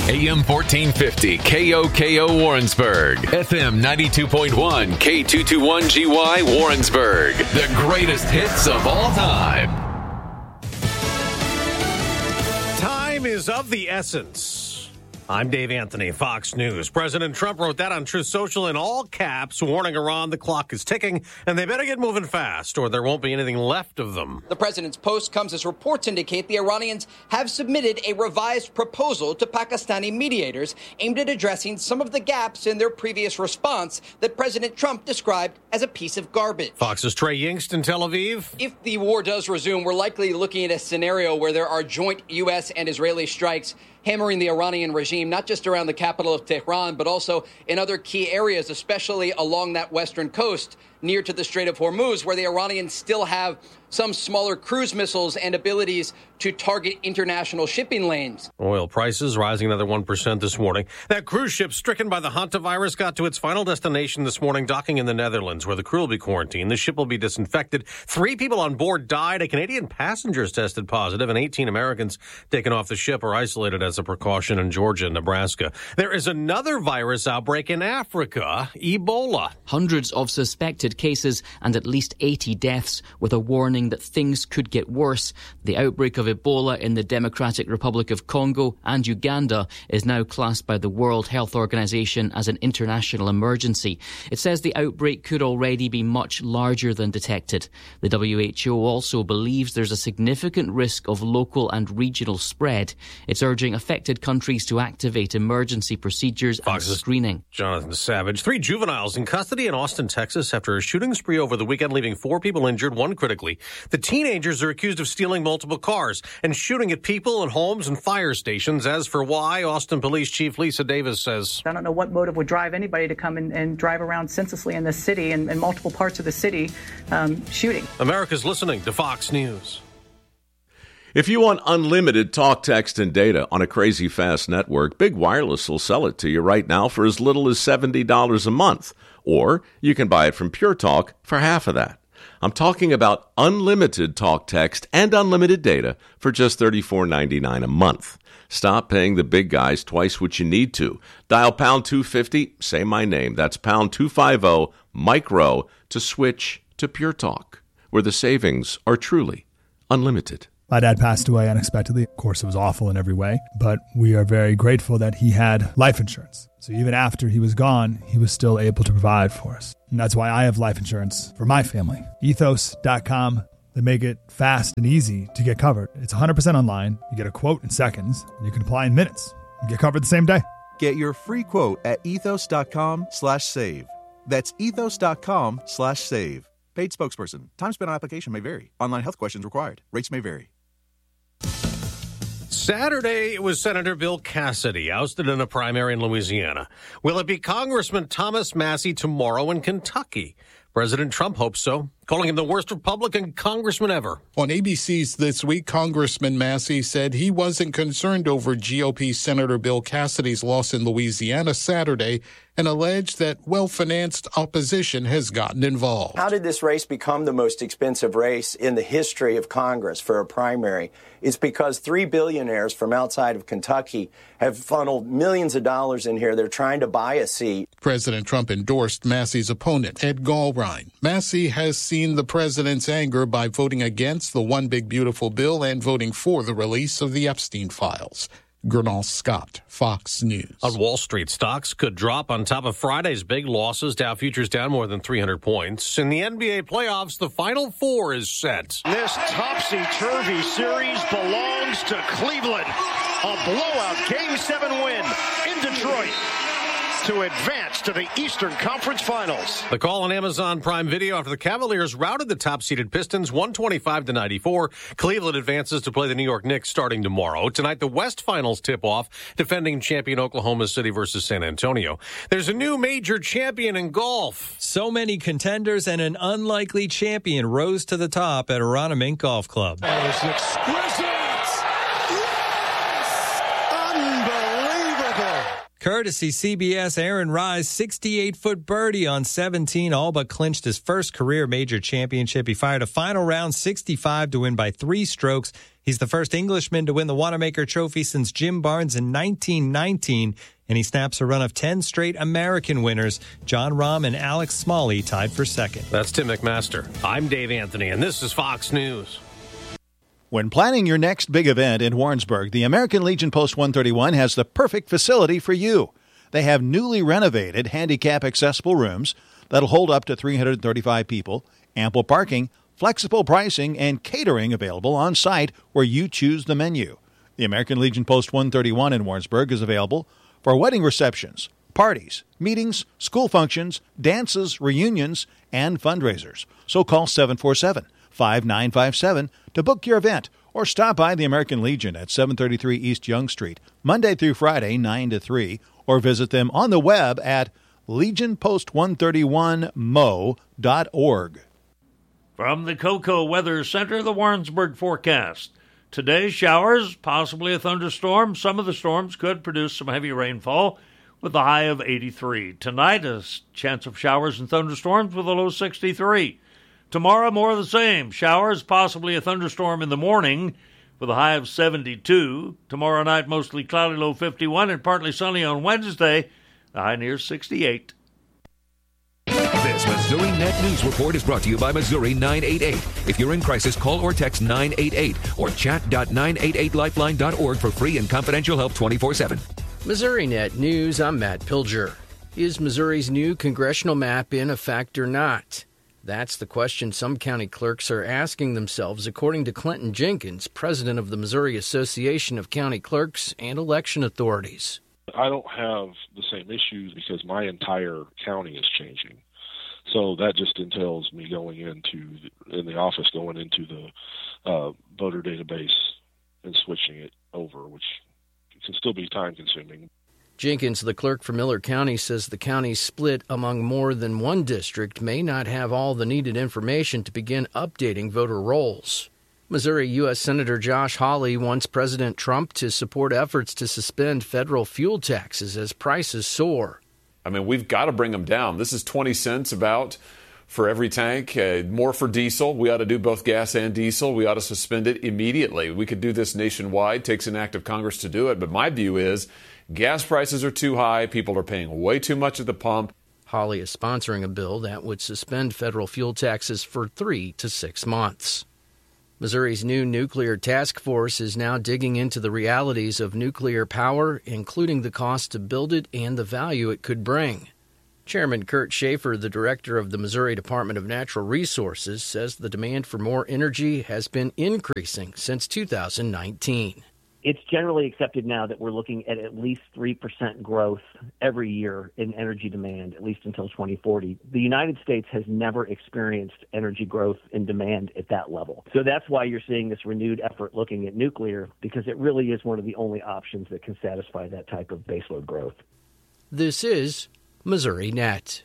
AM 1450 KOKO Warrensburg, FM 92.1 K221GY Warrensburg. The greatest hits of all time. Time is of the essence. I'm Dave Anthony, Fox News. President Trump wrote that on Truth Social in all caps, warning Iran the clock is ticking and they better get moving fast or there won't be anything left of them. The president's post comes as reports indicate the Iranians have submitted a revised proposal to Pakistani mediators aimed at addressing some of the gaps in their previous response that President Trump described as a piece of garbage. Fox's Trey Yingst in Tel Aviv. If the war does resume, we're likely looking at a scenario where there are joint U.S. and Israeli strikes hammering the Iranian regime, not just around the capital of Tehran, but also in other key areas, especially along that western coast near to the Strait of Hormuz, where the Iranians still have some smaller cruise missiles and abilities to target international shipping lanes. Oil prices rising another 1% this morning. That cruise ship stricken by the hantavirus got to its final destination this morning, docking in the Netherlands, where the crew will be quarantined. The ship will be disinfected. 3 people on board died. A Canadian passenger tested positive, and 18 Americans taken off the ship are isolated as a precaution in Georgia and Nebraska. There is another virus outbreak in Africa, Ebola. Hundreds of suspected cases and at least 80 deaths, with a warning that things could get worse. The outbreak of Ebola in the Democratic Republic of Congo and Uganda is now classed by the World Health Organization as an international emergency. It says the outbreak could already be much larger than detected. The WHO also believes there's a significant risk of local and regional spread. It's urging affected countries to activate emergency procedures and screening. Jonathan Savage. 3 juveniles in custody in Austin, Texas, after a shooting spree over the weekend, leaving 4 people injured, 1 critically. The teenagers are accused of stealing multiple cars and shooting at people and homes and fire stations. As for why, Austin Police Chief Lisa Davis says, I don't know what motive would drive anybody to come and drive around senselessly in this city and in multiple parts of the city shooting. America's listening to Fox News. If you want unlimited talk, text, and data on a crazy fast network, Big Wireless will sell it to you right now for as little as $70 a month. Or you can buy it from Pure Talk for half of that. I'm talking about unlimited talk, text, and unlimited data for just $34.99 a month. Stop paying the big guys twice what you need to. Dial pound 250, say my name. That's pound 250, micro, to switch to Pure Talk, where the savings are truly unlimited. My dad passed away unexpectedly. Of course, it was awful in every way, but we are very grateful that he had life insurance. So even after he was gone, he was still able to provide for us. And that's why I have life insurance for my family. Ethos.com. They make it fast and easy to get covered. It's 100% online. You get a quote in seconds, and you can apply in minutes. You get covered the same day. Get your free quote at ethos.com/save. That's ethos.com/save. Paid spokesperson. Time spent on application may vary. Online health questions required. Rates may vary. Saturday, it was Senator Bill Cassidy ousted in a primary in Louisiana. Will it be Congressman Thomas Massie tomorrow in Kentucky? President Trump hopes so, calling him the worst Republican congressman ever. On ABC's This Week, Congressman Massie said he wasn't concerned over GOP Senator Bill Cassidy's loss in Louisiana Saturday and alleged that well-financed opposition has gotten involved. How did this race become the most expensive race in the history of Congress for a primary? It's because 3 billionaires from outside of Kentucky have funneled millions of dollars in here. They're trying to buy a seat. President Trump endorsed Massie's opponent, Ed Gallrein. Massie has seen the president's anger by voting against the One Big Beautiful Bill and voting for the release of the Epstein files. Gernal Scott, Fox News. On Wall Street, stocks could drop on top of Friday's big losses. Dow futures down more than 300 points. In the NBA playoffs, the Final Four is set. This topsy-turvy series belongs to Cleveland. A blowout Game 7 win in Detroit to advance to the Eastern Conference Finals. The call on Amazon Prime Video after the Cavaliers routed the top-seeded Pistons 125-94. Cleveland advances to play the New York Knicks starting tomorrow. Tonight, the West Finals tip-off, defending champion Oklahoma City versus San Antonio. There's a new major champion in golf. So many contenders and an unlikely champion rose to the top at Arana Mink Golf Club. That was exquisite! Courtesy CBS, Aaron Rise, 68-foot birdie on 17, all but clinched his first career major championship. He fired a final round 65 to win by 3 strokes. He's the first Englishman to win the Wanamaker Trophy since Jim Barnes in 1919, and he snaps a run of 10 straight American winners. John Rahm and Alex Smalley tied for second. That's Tim McMaster. I'm Dave Anthony, and this is Fox News. When planning your next big event in Warrensburg, the American Legion Post 131 has the perfect facility for you. They have newly renovated handicap-accessible rooms that'll hold up to 335 people, ample parking, flexible pricing, and catering available on site where you choose the menu. The American Legion Post 131 in Warrensburg is available for wedding receptions, parties, meetings, school functions, dances, reunions, and fundraisers. So call 747-5957 to book your event or stop by the American Legion at 733 East Young Street, Monday through Friday, 9 to 3, or visit them on the web at legionpost131mo.org. From the Cocoa Weather Center, the Warrensburg forecast. Today, showers, possibly a thunderstorm. Some of the storms could produce some heavy rainfall with a high of 83. Tonight, a chance of showers and thunderstorms with a low 63. Tomorrow, more of the same. Showers, possibly a thunderstorm in the morning with a high of 72. Tomorrow night, mostly cloudy, low 51, and partly sunny on Wednesday, the high near 68. This Missouri Net News Report is brought to you by Missouri 988. If you're in crisis, call or text 988 or chat.988lifeline.org for free and confidential help 24/7. Missouri Net News, I'm Matt Pilger. Is Missouri's new congressional map in effect or not? That's the question some county clerks are asking themselves, according to Clinton Jenkins, president of the Missouri Association of County Clerks and Election Authorities. I don't have the same issues because my entire county is changing. So that just entails me going into the voter database and switching it over, which can still be time-consuming. Jenkins, the clerk for Miller County, says the county split among more than one district may not have all the needed information to begin updating voter rolls. Missouri U.S. Senator Josh Hawley wants President Trump to support efforts to suspend federal fuel taxes as prices soar. I mean, we've got to bring them down. This is 20 cents about for every tank, more for diesel. We ought to do both gas and diesel. We ought to suspend it immediately. We could do this nationwide. It takes an act of Congress to do it. But my view is gas prices are too high. People are paying way too much at the pump. Hawley is sponsoring a bill that would suspend federal fuel taxes for 3 to 6 months. Missouri's new nuclear task force is now digging into the realities of nuclear power, including the cost to build it and the value it could bring. Chairman Kurt Schaefer, the director of the Missouri Department of Natural Resources, says the demand for more energy has been increasing since 2019. It's generally accepted now that we're looking at least 3% growth every year in energy demand, at least until 2040. The United States has never experienced energy growth in demand at that level. So that's why you're seeing this renewed effort looking at nuclear, because it really is one of the only options that can satisfy that type of baseload growth. This is Missouri Net.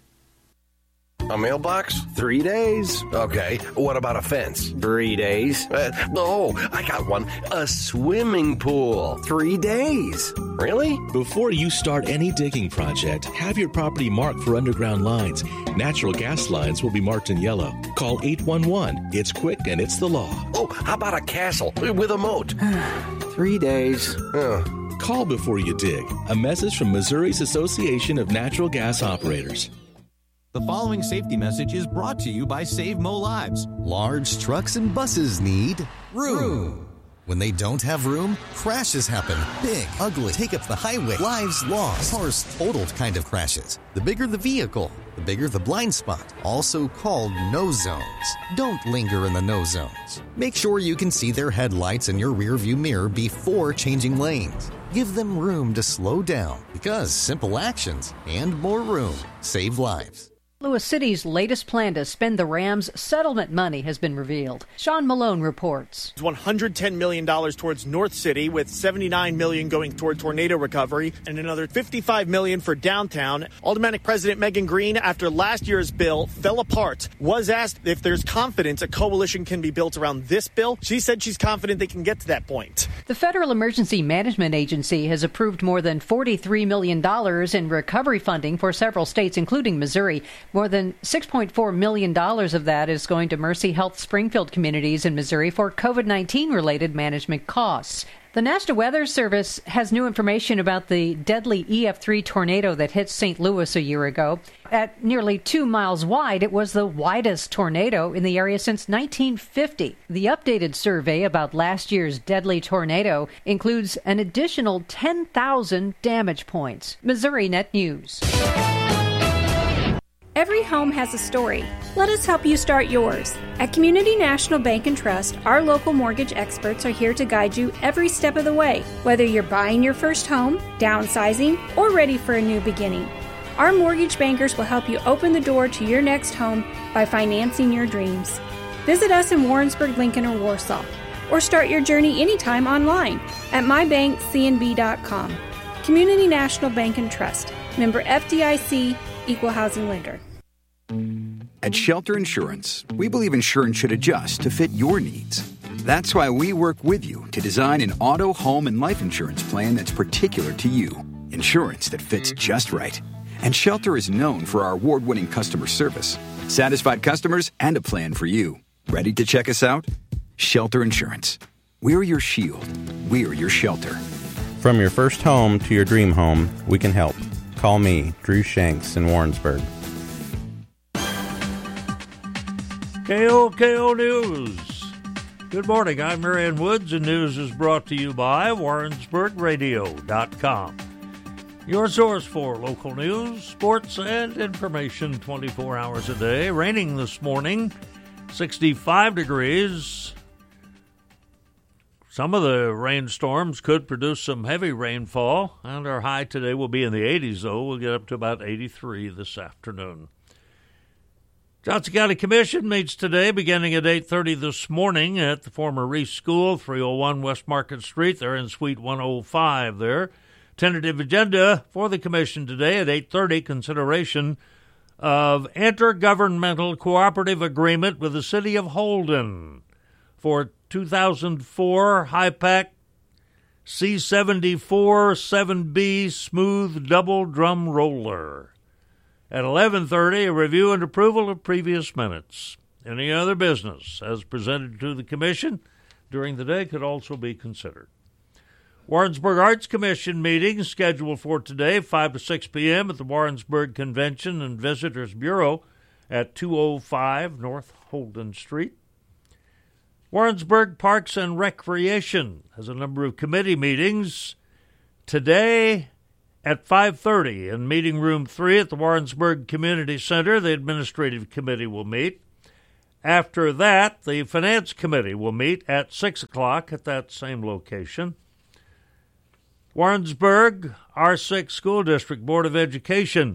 A mailbox? 3 days. Okay, what about a fence? 3 days. I got one. A swimming pool. 3 days. Really? Before you start any digging project, have your property marked for underground lines. Natural gas lines will be marked in yellow. Call 811. It's quick and it's the law. Oh, how about a castle with a moat? 3 days. Call before you dig. A message from Missouri's Association of Natural Gas Operators. The following safety message is brought to you by Save Mo Lives. Large trucks and buses need room. When they don't have room, crashes happen. Big, ugly, take up the highway, lives lost, cars totaled kind of crashes. The bigger the vehicle, the bigger the blind spot, also called no zones. Don't linger in the no zones. Make sure you can see their headlights in your rearview mirror before changing lanes. Give them room to slow down, because simple actions and more room save lives. Louis City's latest plan to spend the Rams' settlement money has been revealed. Sean Malone reports. $110 million towards North City, with $79 million going toward tornado recovery and another $55 million for downtown. Aldermanic President Megan Green, after last year's bill fell apart, was asked if there's confidence a coalition can be built around this bill. She said she's confident they can get to that point. The Federal Emergency Management Agency has approved more than $43 million in recovery funding for several states, including Missouri. More than $6.4 million of that is going to Mercy Health Springfield communities in Missouri for COVID-19-related management costs. The National Weather Service has new information about the deadly EF3 tornado that hit St. Louis a year ago. At nearly 2 miles wide, it was the widest tornado in the area since 1950. The updated survey about last year's deadly tornado includes an additional 10,000 damage points. Missouri Net News. Every home has a story. Let us help you start yours. At Community National Bank and Trust, our local mortgage experts are here to guide you every step of the way, whether you're buying your first home, downsizing, or ready for a new beginning. Our mortgage bankers will help you open the door to your next home by financing your dreams. Visit us in Warrensburg, Lincoln, or Warsaw, or start your journey anytime online at mybankcnb.com. Community National Bank and Trust, member FDIC, equal housing lender. At Shelter Insurance, we believe insurance should adjust to fit your needs. That's why we work with you to design an auto, home, and life insurance plan that's particular to you. Insurance that fits just right. And Shelter is known for our award-winning customer service, satisfied customers, and a plan for you. Ready to check us out? Shelter Insurance. We're your shield. We're your shelter. From your first home to your dream home, we can help. Call me, Drew Shanks in Warrensburg. KOKO News. Good morning. I'm Marianne Woods, and news is brought to you by WarrensburgRadio.com. Your source for local news, sports, and information 24 hours a day. Raining this morning, 65 degrees. Some of the rainstorms could produce some heavy rainfall, and our high today will be in the 80s, though. We'll get up to about 83 this afternoon. Johnson County Commission meets today beginning at 8:30 this morning at the former Reese School, 301 West Market Street. They're in Suite 105 there. Tentative agenda for the commission today at 8:30, consideration of intergovernmental cooperative agreement with the city of Holden for 2004 Hi-Pack C74 7B smooth double drum roller. At 11:30, a review and approval of previous minutes. Any other business as presented to the commission during the day could also be considered. Warrensburg Arts Commission meeting scheduled for today, 5 to 6 p.m. at the Warrensburg Convention and Visitors Bureau at 205 North Holden Street. Warrensburg Parks and Recreation has a number of committee meetings today at 5:30 in Meeting Room 3 at the Warrensburg Community Center. The Administrative Committee will meet. After that, the Finance Committee will meet at 6 o'clock at that same location. Warrensburg R6 School District Board of Education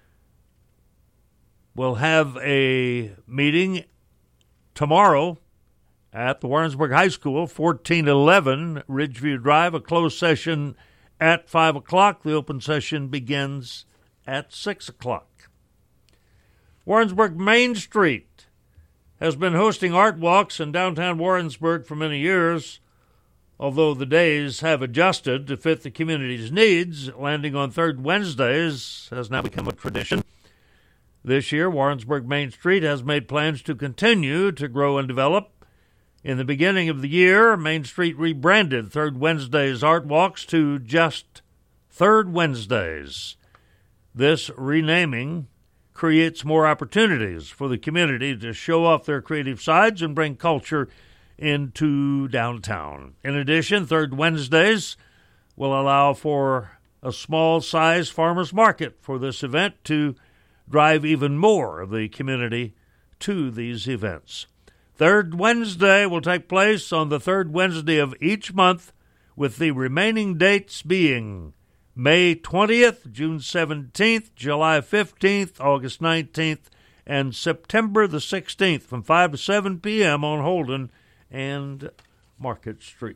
will have a meeting tomorrow at the Warrensburg High School, 1411 Ridgeview Drive, a closed session at 5 o'clock. The open session begins at 6 o'clock. Warrensburg Main Street has been hosting art walks in downtown Warrensburg for many years, although the days have adjusted to fit the community's needs. Landing on third Wednesdays has now become a tradition. This year, Warrensburg Main Street has made plans to continue to grow and develop. In the beginning of the year, Main Street rebranded Third Wednesday's Art Walks to just Third Wednesdays. This renaming creates more opportunities for the community to show off their creative sides and bring culture into downtown. In addition, Third Wednesdays will allow for a small-size farmers market for this event to drive even more of the community to these events. Third Wednesday will take place on the third Wednesday of each month, with the remaining dates being May 20th, June 17th, July 15th, August 19th, and September the 16th from 5 to 7 p.m. on Holden and Market Street.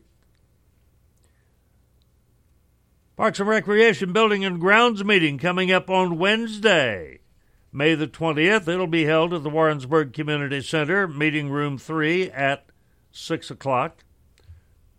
Parks and Recreation Building and Grounds meeting coming up on Wednesday, May the 20th. It'll be held at the Warrensburg Community Center, Meeting Room 3 at 6 o'clock.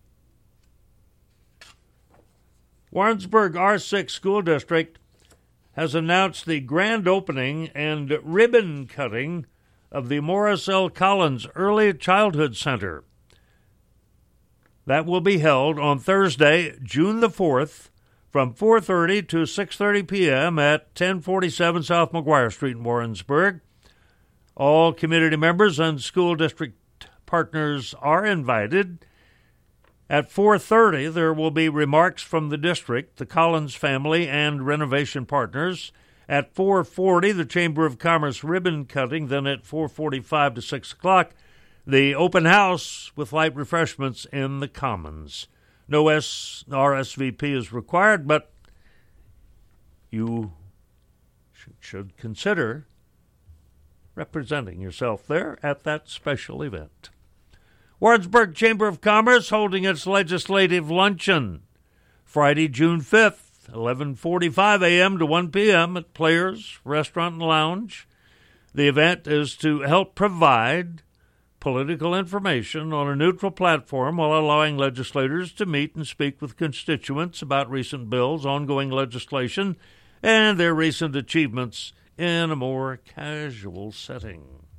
Warrensburg R6 School District has announced the grand opening and ribbon cutting of the Morris L. Collins Early Childhood Center. That will be held on Thursday, June the 4th, from 4:30 to 6:30 p.m. at 1047 South McGuire Street in Warrensburg. All community members and school district partners are invited. At 4:30, there will be remarks from the district, the Collins family, and renovation partners. At 4:40, the Chamber of Commerce ribbon cutting. Then at 4:45 to 6 o'clock, the open house with light refreshments in the Commons. No RSVP is required, but you should consider representing yourself there at that special event. Warrensburg Chamber of Commerce holding its legislative luncheon Friday, June 5th, 11:45 a.m. to 1 p.m. at Players Restaurant and Lounge. The event is to help provide political information on a neutral platform while allowing legislators to meet and speak with constituents about recent bills, ongoing legislation, and their recent achievements in a more casual setting.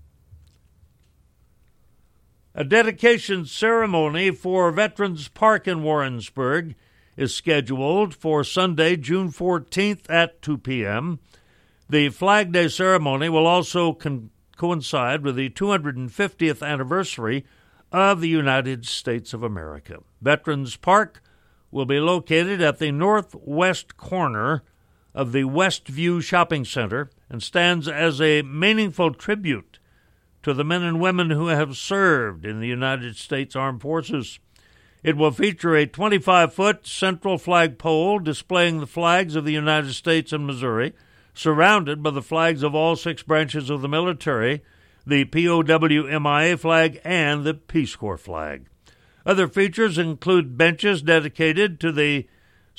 A dedication ceremony for Veterans Park in Warrensburg is scheduled for Sunday, June 14th at 2 p.m. The Flag Day ceremony will also coincide with the 250th anniversary of the United States of America. Veterans Park will be located at the northwest corner of the Westview Shopping Center and stands as a meaningful tribute to the men and women who have served in the United States Armed Forces. It will feature a 25-foot central flagpole displaying the flags of the United States and Missouri, surrounded by the flags of all 6 branches of the military, the POW-MIA flag, and the Peace Corps flag. Other features include benches dedicated to the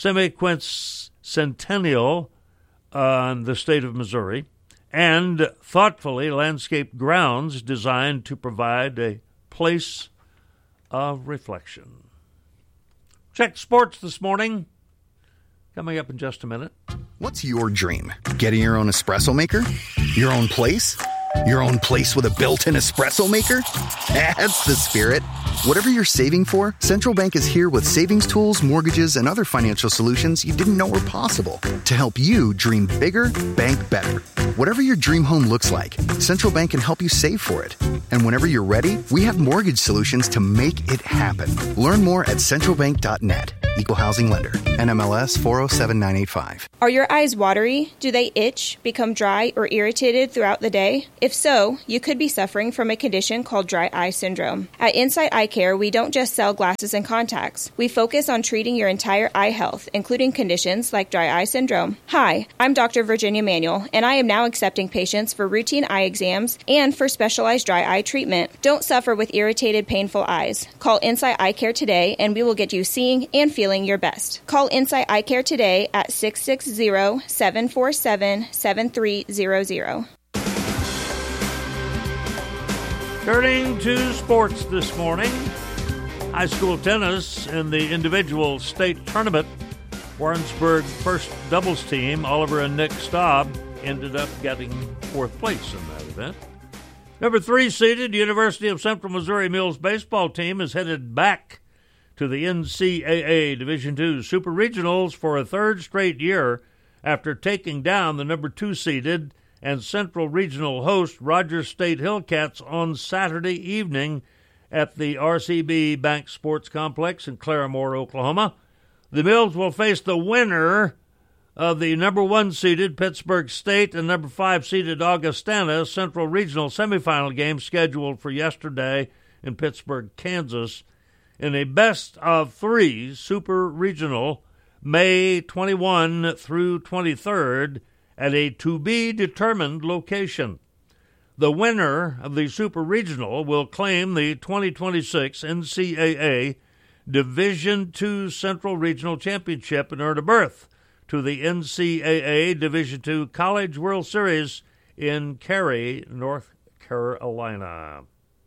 semi-quincentennial on the state of Missouri, and thoughtfully landscaped grounds designed to provide a place of reflection. Check sports this morning. Coming up in just a minute. What's your dream? Getting your own espresso maker? Your own place? Your own place with a built-in espresso maker? That's the spirit. Whatever you're saving for, Central Bank is here with savings tools, mortgages, and other financial solutions you didn't know were possible to help you dream bigger, bank better. Whatever your dream home looks like, Central Bank can help you save for it. And whenever you're ready, we have mortgage solutions to make it happen. Learn more at centralbank.net. Equal Housing Lender. NMLS 407985. Are your eyes watery? Do they itch, become dry, or irritated throughout the day? If so, you could be suffering from a condition called dry eye syndrome. At Insight Eye Care, we don't just sell glasses and contacts. We focus on treating your entire eye health, including conditions like dry eye syndrome. Hi, I'm Dr. Virginia Manuel, and I am now accepting patients for routine eye exams and for specialized dry eye treatment. Don't suffer with irritated, painful eyes. Call Insight Eye Care today, and we will get you seeing and feeling your best. Call Insight Eye Care today at 660-747-7300. Turning to sports this morning, high school tennis in the individual state tournament. Warrensburg first doubles team, Oliver and Nick Staub, ended up getting 4th place in that event. Number 3 seeded University of Central Missouri Mills baseball team is headed back to the NCAA Division II Super Regionals for a 3rd straight year after taking down the number 2 seeded and Central Regional host Rogers State Hillcats on Saturday evening at the RCB Bank Sports Complex in Claremore, Oklahoma. The Mills will face the winner of the number 1 seeded Pittsburgh State and number 5 seeded Augustana Central Regional semifinal game scheduled for yesterday in Pittsburgh, Kansas, in a best-of-3 Super Regional May 21 through 23rd at a to-be-determined location. The winner of the Super Regional will claim the 2026 NCAA Division II Central Regional Championship and earn a berth to the NCAA Division II College World Series in Cary, North Carolina.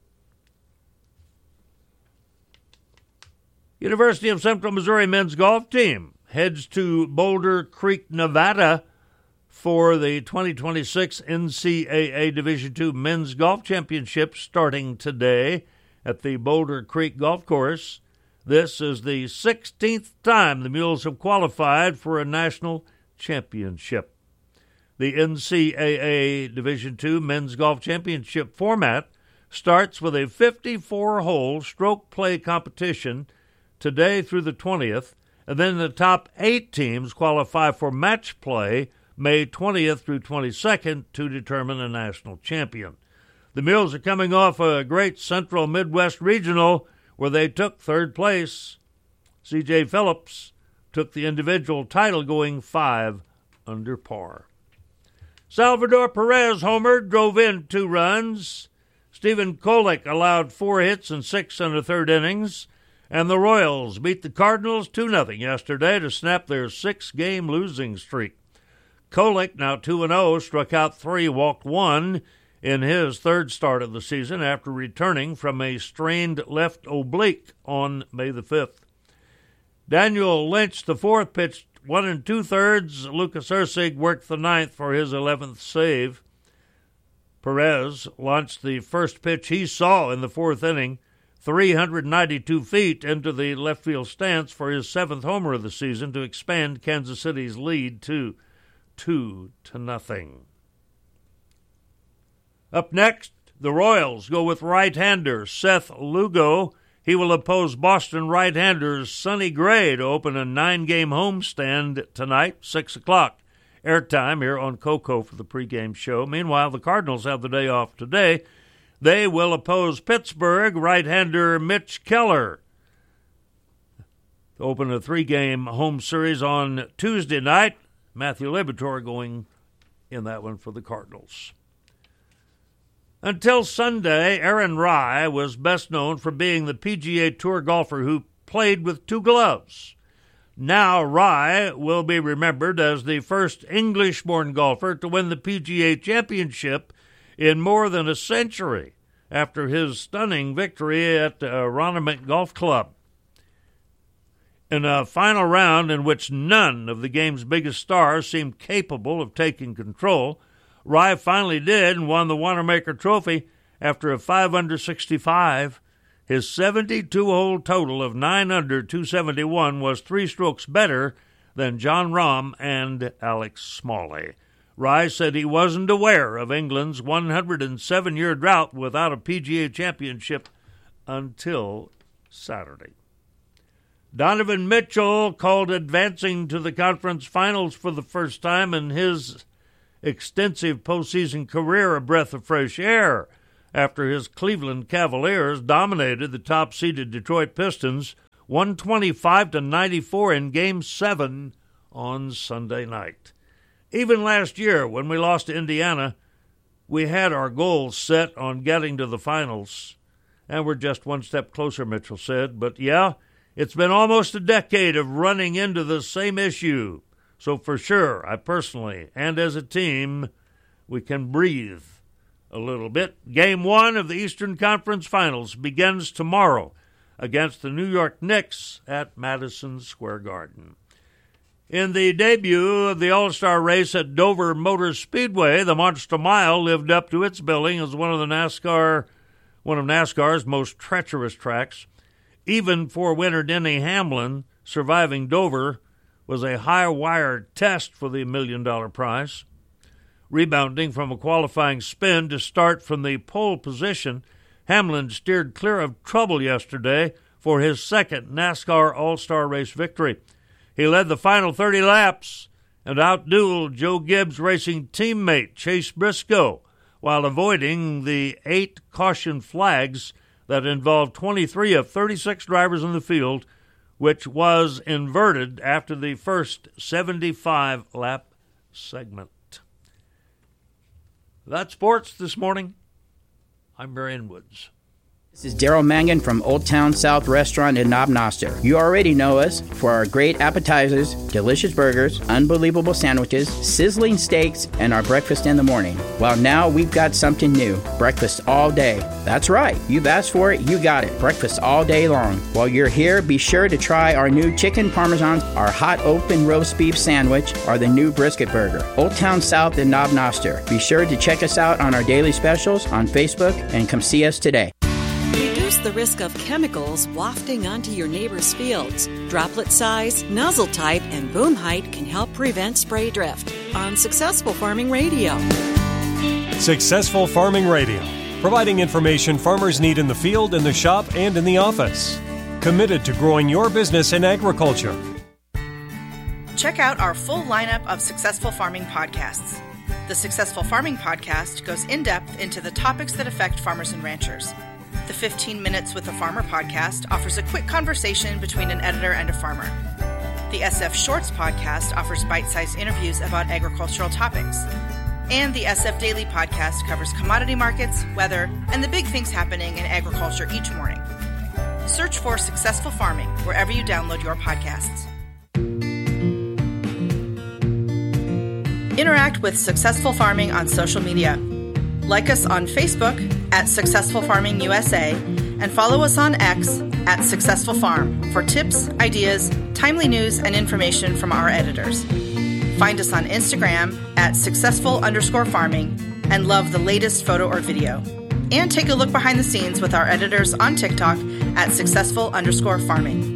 University of Central Missouri men's golf team heads to Boulder Creek, Nevada for the 2026 NCAA Division II Men's Golf Championship starting today at the Boulder Creek Golf Course. This is the 16th time the Mules have qualified for a national championship. The NCAA Division II Men's Golf Championship format starts with a 54-hole stroke play competition today through the 20th, and then the top 8 teams qualify for match play May 20th through 22nd to determine a national champion. The Mules are coming off a great Central Midwest Regional where they took third place. C.J. Phillips took the individual title going 5 under par. Salvador Perez homered, drove in 2 runs. Stephen Kolek allowed 4 hits and 6 in the third innings. And the Royals beat the Cardinals 2-0 yesterday to snap their 6-game losing streak. Kolek, now 2-0, struck out 3, walked 1 in his third start of the season after returning from a strained left oblique on May the 5th. Daniel Lynch, the fourth, pitched 1 2/3. Lucas Erceg worked the ninth for his 11th save. Perez launched the first pitch he saw in the fourth inning, 392 feet into the left field stance for his 7th homer of the season to expand Kansas City's lead to 2-0. Up next, the Royals go with right-hander Seth Lugo. He will oppose Boston right-hander Sonny Gray to open a 9-game homestand tonight, 6 o'clock. Airtime here on Coco for the pregame show. Meanwhile, the Cardinals have the day off today. They will oppose Pittsburgh right-hander Mitch Keller to open a 3-game home series on Tuesday night. Matthew Liberatore going in that one for the Cardinals. Until Sunday, Aaron Rai was best known for being the PGA Tour golfer who played with 2 gloves. Now Rai will be remembered as the first English-born golfer to win the PGA Championship in more than a century after his stunning victory at Roniment Golf Club. In a final round in which none of the game's biggest stars seemed capable of taking control, Rai finally did and won the Wanamaker Trophy after a 5-under 65. His 72-hole total of 9 under 271 was 3 strokes better than Jon Rahm and Alex Smalley. Rai said he wasn't aware of England's 107-year drought without a PGA Championship until Saturday. Donovan Mitchell called advancing to the conference finals for the first time in his extensive postseason career a breath of fresh air after his Cleveland Cavaliers dominated the top-seeded Detroit Pistons 125-94 in Game 7 on Sunday night. Even last year, when we lost to Indiana, we had our goals set on getting to the finals, and we're just one step closer, Mitchell said. But yeah, it's been almost a decade of running into the same issue. So for sure, I personally, and as a team, we can breathe a little bit. Game 1 of the Eastern Conference Finals begins tomorrow against the New York Knicks at Madison Square Garden. In the debut of the All-Star race at Dover Motor Speedway, the Monster Mile lived up to its billing as one of NASCAR's most treacherous tracks. Even for winner Denny Hamlin, surviving Dover was a high-wire test for the $1 million prize. Rebounding from a qualifying spin to start from the pole position, Hamlin steered clear of trouble yesterday for his second NASCAR All-Star race victory. He led the final 30 laps and outdueled Joe Gibbs' racing teammate Chase Briscoe while avoiding the 8 caution flags that involved 23 of 36 drivers in the field, which was inverted after the first 75-lap segment. That's sports this morning. I'm Marion Woods. This is Daryl Mangan from Old Town South Restaurant in Knob Noster. You already know us for our great appetizers, delicious burgers, unbelievable sandwiches, sizzling steaks, and our breakfast in the morning. Well, now we've got something new. Breakfast all day. That's right. You've asked for it, you got it. Breakfast all day long. While you're here, be sure to try our new chicken parmesan, our hot open roast beef sandwich, or the new brisket burger. Old Town South in Knob Noster. Be sure to check us out on our daily specials on Facebook and come see us today. Reduce the risk of chemicals wafting onto your neighbor's fields. Droplet size, nozzle type, and boom height can help prevent spray drift. On Successful Farming Radio. Successful Farming Radio, providing information farmers need in the field, in the shop, and in the office. Committed to growing your business in agriculture. Check out our full lineup of Successful Farming podcasts. The Successful Farming podcast goes in-depth into the topics that affect farmers and ranchers. The 15 Minutes with a Farmer podcast offers a quick conversation between an editor and a farmer. The SF Shorts podcast offers bite-sized interviews about agricultural topics. And the SF Daily podcast covers commodity markets, weather, and the big things happening in agriculture each morning. Search for Successful Farming wherever you download your podcasts. Interact with Successful Farming on social media. Like us on Facebook at Successful Farming USA and follow us on X at Successful Farm for tips, ideas, timely news, and information from our editors. Find us on Instagram at successful_farming and love the latest photo or video. And take a look behind the scenes with our editors on TikTok at successful_farming.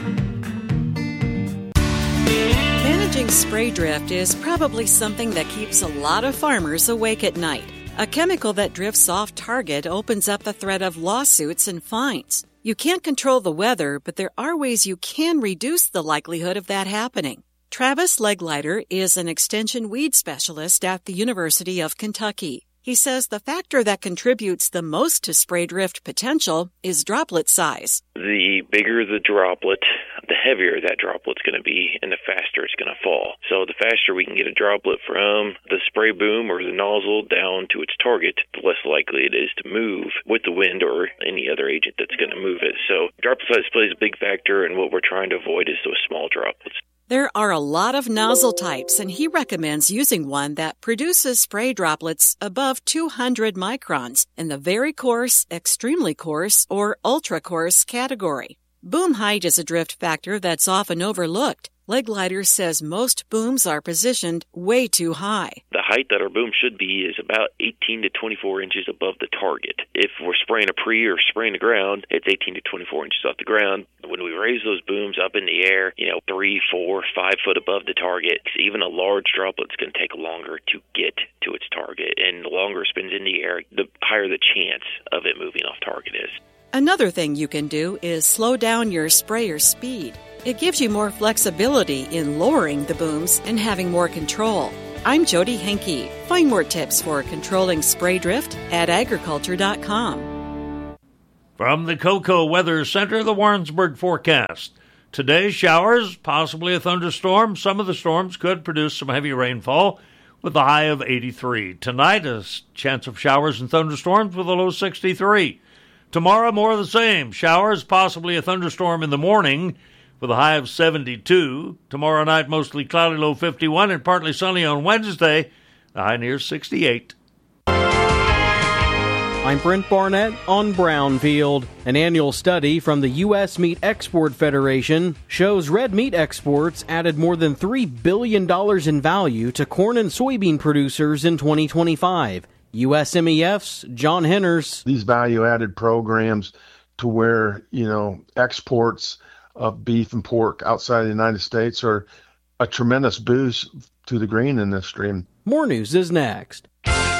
Managing spray drift is probably something that keeps a lot of farmers awake at night. A chemical that drifts off target opens up the threat of lawsuits and fines. You can't control the weather, but there are ways you can reduce the likelihood of that happening. Travis Legleiter is an extension weed specialist at the University of Kentucky. He says the factor that contributes the most to spray drift potential is droplet size. The bigger the droplet, the heavier that droplet's going to be, and the faster it's going to fall. So the faster we can get a droplet from the spray boom or the nozzle down to its target, the less likely it is to move with the wind or any other agent that's going to move it. So droplet size plays a big factor, and what we're trying to avoid is those small droplets. There are a lot of nozzle types, and he recommends using one that produces spray droplets above 200 microns in the very coarse, extremely coarse, or ultra coarse category. Boom height is a drift factor that's often overlooked. Legleiter says most booms are positioned way too high. The height that our boom should be is about 18 to 24 inches above the target. If we're spraying a pre or spraying the ground, it's 18 to 24 inches off the ground. When we raise those booms up in the air, 3, 4, 5 foot above the target, even a large droplet's going to take longer to get to its target. And the longer it spins in the air, the higher the chance of it moving off target is. Another thing you can do is slow down your sprayer speed. It gives you more flexibility in lowering the booms and having more control. I'm Jody Henke. Find more tips for controlling spray drift at agriculture.com. From the Cocoa Weather Center, the Warrensburg forecast. Today, showers, possibly a thunderstorm. Some of the storms could produce some heavy rainfall with a high of 83. Tonight, a chance of showers and thunderstorms with a low 63. Tomorrow, more of the same. Showers, possibly a thunderstorm in the morning with a high of 72. Tomorrow night, mostly cloudy, low 51, and partly sunny on Wednesday, the high near 68. I'm Brent Barnett on Brownfield. An annual study from the U.S. Meat Export Federation shows red meat exports added more than $3 billion in value to corn and soybean producers in 2025. USMEF's John Henners. These value-added programs to where, exports of beef and pork outside of the United States are a tremendous boost to the grain industry. More news is next.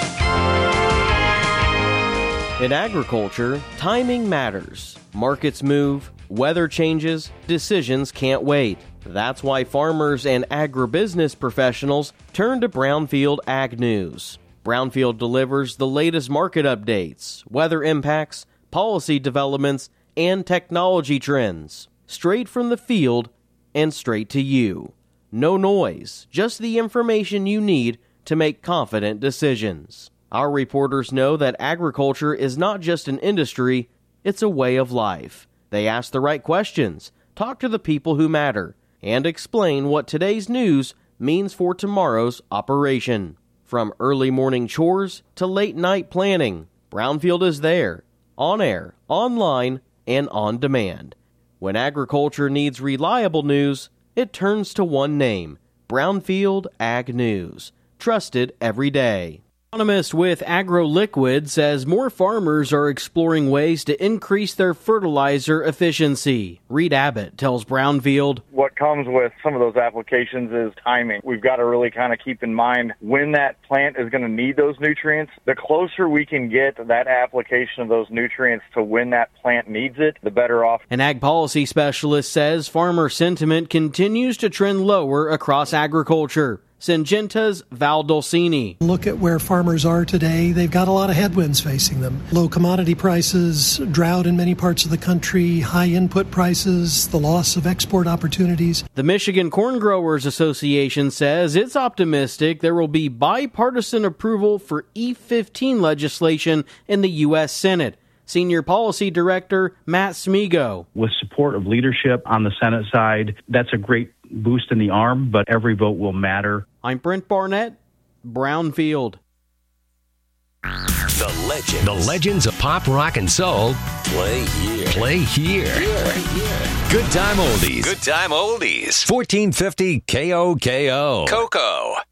In agriculture, timing matters. Markets move, weather changes, decisions can't wait. That's why farmers and agribusiness professionals turn to Brownfield Ag News. Brownfield delivers the latest market updates, weather impacts, policy developments, and technology trends. Straight from the field and straight to you. No noise, just the information you need to make confident decisions. Our reporters know that agriculture is not just an industry, it's a way of life. They ask the right questions, talk to the people who matter, and explain what today's news means for tomorrow's operation. From early morning chores to late night planning, Brownfield is there, on air, online, and on demand. When agriculture needs reliable news, it turns to one name, Brownfield Ag News. Trusted every day. Economist with AgroLiquid says more farmers are exploring ways to increase their fertilizer efficiency. Reed Abbott tells Brownfield, what comes with some of those applications is timing. We've got to really kind of keep in mind when that plant is going to need those nutrients. The closer we can get that application of those nutrients to when that plant needs it, the better off. An ag policy specialist says farmer sentiment continues to trend lower across agriculture. Syngenta's Val Dolcini. Look at where farmers are today. They've got a lot of headwinds facing them. Low commodity prices, drought in many parts of the country, high input prices, the loss of export opportunities. The Michigan Corn Growers Association says it's optimistic there will be bipartisan approval for E15 legislation in the U.S. Senate. Senior Policy Director Matt Smigo. With support of leadership on the Senate side, that's a great boost in the arm, but every vote will matter. I'm Brent Barnett, Brownfield. The legends of pop, rock, and soul play here. Good time oldies. 1450 KOKO. Coco.